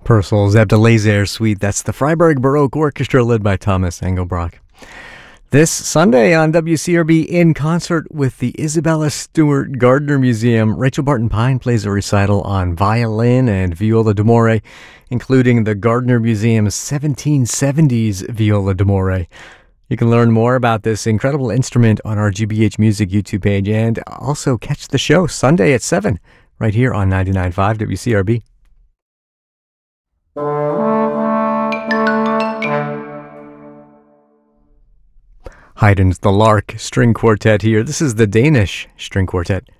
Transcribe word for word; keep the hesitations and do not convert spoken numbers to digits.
Purcell's Abdelaziz Suite. That's the Freiburg Baroque Orchestra led by Thomas Engelbrock. This Sunday on W C R B, in concert with the Isabella Stewart Gardner Museum, Rachel Barton Pine plays a recital on violin and viola d'amore, including the Gardner Museum's seventeen seventies viola d'amore. You can learn more about this incredible instrument on our G B H Music YouTube page, and also catch the show Sunday at seven, right here on ninety-nine point five W C R B. Haydn's The Lark String Quartet here. This is the Danish String Quartet.